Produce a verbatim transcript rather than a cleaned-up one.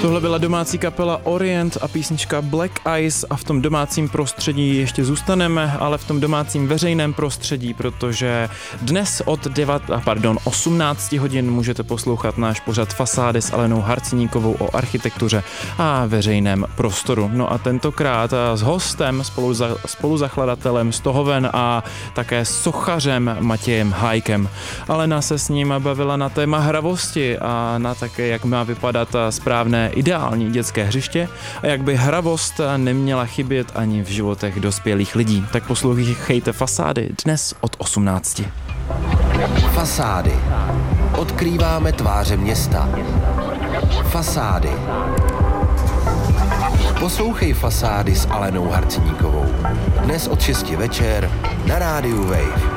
Tohle byla domácí kapela Orient a písnička Black Eyes a v tom domácím prostředí ještě zůstaneme, ale v tom domácím veřejném prostředí, protože dnes od devat, pardon, osmnáct hodin můžete poslouchat náš pořad Fasády s Alenou Harcníkovou o architektuře a veřejném prostoru. No a tentokrát s hostem, spoluza, spoluzakladatelem Stohoven a také sochařem Matějem Hájkem. Alena se s ním bavila na téma hravosti a na také, jak má vypadat správné ideální dětské hřiště a jak by hravost neměla chybět ani v životech dospělých lidí. Tak poslouchejte Fasády dnes od osmnácti. Fasády. Odkrýváme tváře města. Fasády. Poslouchej Fasády s Alenou Harcníkovou. Dnes od šesti večer na rádiu Wave.